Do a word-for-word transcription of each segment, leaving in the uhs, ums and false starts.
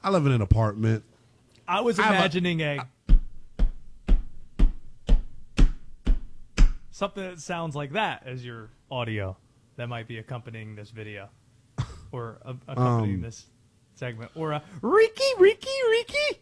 I live in an apartment. I was imagining a, a something that sounds like that as your audio that might be accompanying this video or uh, accompanying Um, this segment, or a Ricky, Ricky, Ricky.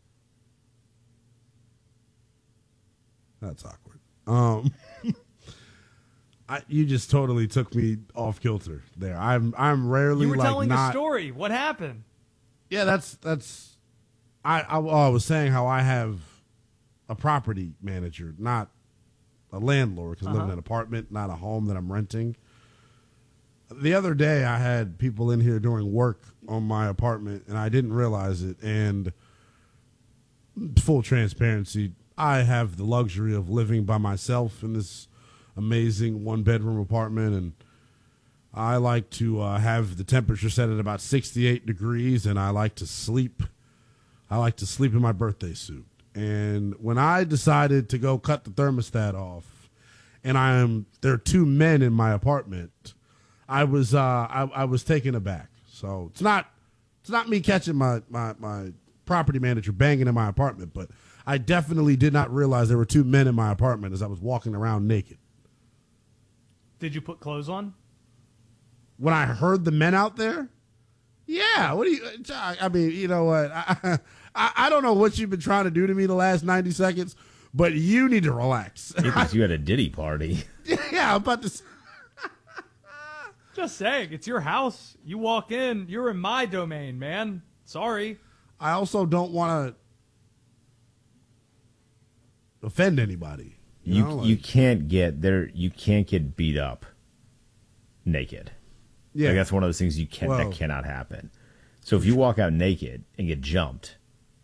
That's awkward. Um, I, you just totally took me off kilter there. I'm I'm rarely You were like telling not. a story. What happened? Yeah, that's that's. I, I oh, I was saying how I have a property manager, not a landlord, because I live in Uh-huh. an apartment, not a home that I'm renting. The other day, I had people in here doing work on my apartment, and I didn't realize it. And full transparency, I have the luxury of living by myself in this amazing one-bedroom apartment, and I like to uh, have the temperature set at about sixty-eight degrees, and I like to sleep. I like to sleep in my birthday suit. And when I decided to go cut the thermostat off, and I am there are two men in my apartment, I was uh, I, I was taken aback. So it's not it's not me catching my, my my property manager banging in my apartment, but I definitely did not realize there were two men in my apartment as I was walking around naked. Did you put clothes on? When I heard the men out there, yeah. What do you? I mean, you know what? I, I I don't know what you've been trying to do to me the last ninety seconds, but you need to relax. Because you had a Diddy party. Yeah, I'm about to. s- Just saying, it's your house. You walk in, you're in my domain, man. Sorry. I also don't want to offend anybody. You You know, like- you can't get there. You can't get beat up naked. yeah. Like that's one of those things you can Well- that cannot happen. So if you walk out naked and get jumped,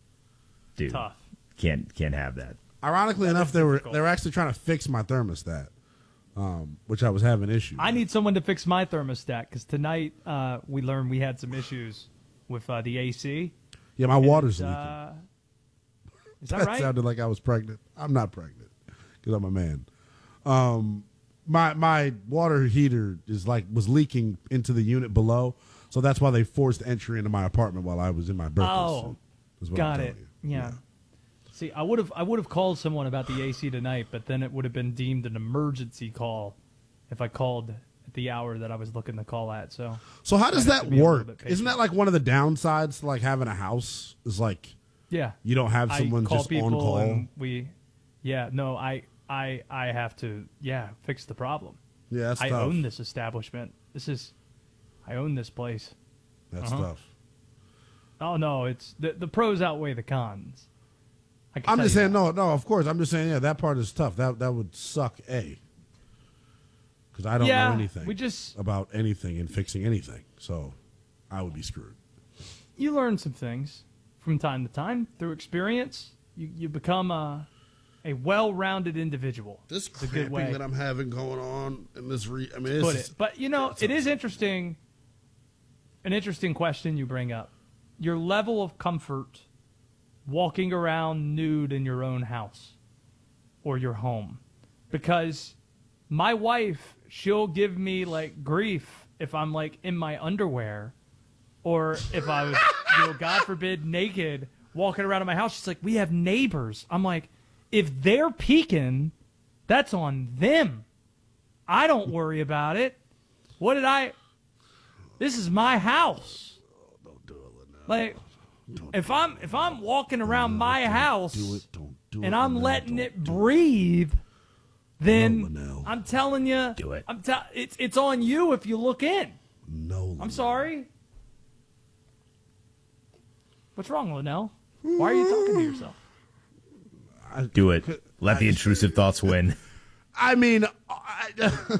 dude, Tough. can't can't have that. Ironically That enough, is they were difficult. they were actually trying to fix my thermostat, um, which I was having issues. I with. need someone to fix my thermostat because tonight uh, we learned we had some issues with uh, the A C. Yeah, my water's And, leaking. uh, is that That right? sounded like I was pregnant. I'm not pregnant because I'm a man. Um, my my water heater is like was leaking into the unit below, so that's why they forced entry into my apartment while I was in my birthday Oh, suit. is what got I'm it. telling you. Yeah. See, I would have I would have called someone about the A C tonight, but then it would have been deemed an emergency call if I called at the hour that I was looking to call at. So So how does I have that to be a little work? bit Isn't that patient. like one of the downsides to like having a house? Is like yeah, you don't have I someone call just people on call. and we, yeah, no, I I I have to yeah fix the problem. Yeah, that's I tough. own this establishment. This is, I own this place. That's Uh-huh. tough. Oh no, it's the the pros outweigh the cons. I can I'm tell just you saying, that. no, no. Of course, I'm just saying, yeah, that part is tough. That that would suck, a. Because I don't Yeah, know anything we just- about anything and fixing anything, so I would be screwed. You learn some things from time to time through experience. You you become a a well-rounded individual. This It's a good way I'm having going on, and this, re- I mean, to it's put just- it. But you know, it is interesting. An interesting question you bring up. Your level of comfort walking around nude in your own house or your home, because my wife, she'll give me like grief if I'm like in my underwear, or if I was, you know, God forbid, naked walking around in my house. She's like, we have neighbors. I'm like, if they're peeking, that's on them. I don't worry about it. What did I? This is my house. Don't do it, Linnell. Like, if I'm if I'm walking around my house do it. Don't do it. and I'm Linnell. letting Don't it do breathe, then No, Linnell. I'm telling you, Do it. I'm tell it's it's on you if you look in. No, I'm Linnell. sorry. What's wrong, Linnell? Why are you talking to yourself? I, Do it. Let the intrusive thoughts win. I mean, I,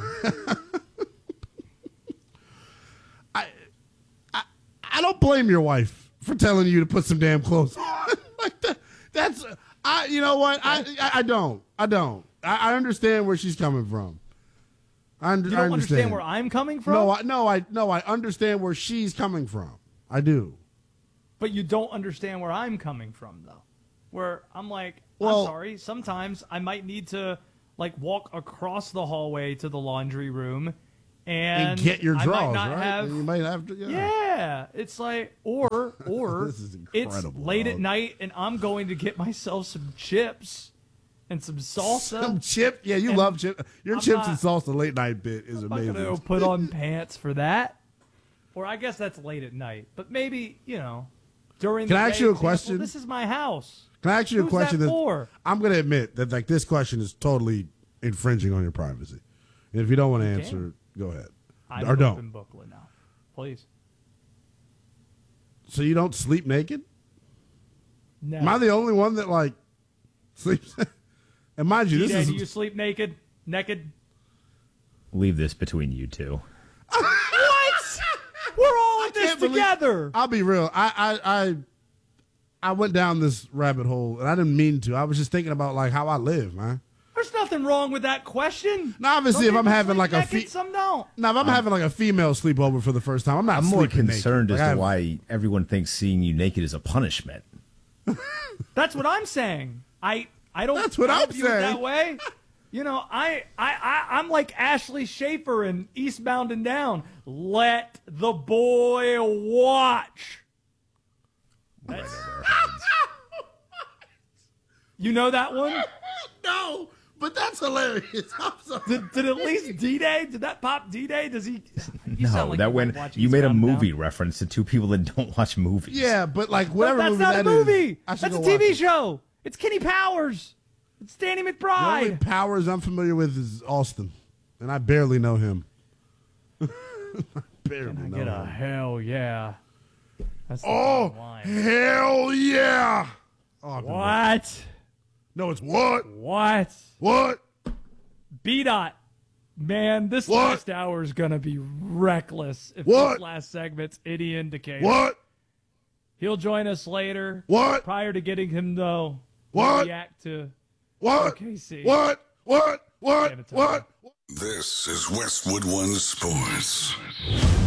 I, I, I don't blame your wife for telling you to put some damn clothes on. Like that, that's, I. You know what? I, I, I don't. I don't. I, I understand where she's coming from. I, un- You I don't understand. understand where I'm coming from, No, I, no, I, no, I understand where she's coming from. I do. but you don't understand where I'm coming from, though. Where I'm like, Well- I'm sorry. Sometimes I might need to like walk across the hallway to the laundry room and, and get your I draws, might not right? have. And you might have to. Yeah. Yeah, it's like, or or This is it's incredible, late at dog. night and I'm going to get myself some chips and some salsa. Some chip. Yeah, you And love chip. Your I'm chips not- and salsa late night bit is I'm not gonna amazing. go put on pants for that. Or I guess that's late at night, but maybe you know during. Can the I ask day, you a example, question? This is my house. Can I ask you a Who's question? that that- for? I'm going to admit that like this question is totally infringing on your privacy. And if you don't want to You answer, can. go ahead. I'm or an don't. open booklet now. Please. So you don't sleep naked? No. Am I the only one that like sleeps? And mind you, this D-Day, is do you sleep naked? Naked? Leave this between you two. What? We're all in this can't believe- together. I'll be real. I, I I I went down this rabbit hole and I didn't mean to. I was just thinking about like how I live, man. There's nothing wrong with that question. Now, obviously, Some if I'm people having sleep like a naked, fe- some don't. Now, if I'm having like a female sleepover for the first time, I'm not I'm more sleeping naked. concerned Like, as I to have- why everyone thinks seeing you naked is a punishment. That's what I'm saying. I I don't. That's what I I'm don't view it saying. that way. You know, I, I, I, I'm like Ashley Schaefer in Eastbound and Down. Let the boy watch. Right over our heads. You know that one? No, but that's hilarious. I'm sorry. Did, did at least D-Day? Did that pop D-Day? Does he? You sound No, like that you when might watch you made a Eastbound and Down. movie reference to two people that don't watch movies. Yeah, but like But whatever that's movie not that a is, movie. I should That's a go T V watch it. show. It's Kenny Powers. It's Danny The only McBride. Powers I'm familiar with is Austin, and I barely know him. I barely Can I know get a him. hell yeah? That's the Oh, bottom line. hell yeah! Oh, I've been waiting. What? No, it's what? What? What? B dot. Man, this What? last hour is gonna be reckless. If What? this last segment's any indicator. What? He'll join us later. What? Prior to getting him though, What? react to What? O K C. What? What? What? Give it to What? me. This is Westwood One Sports.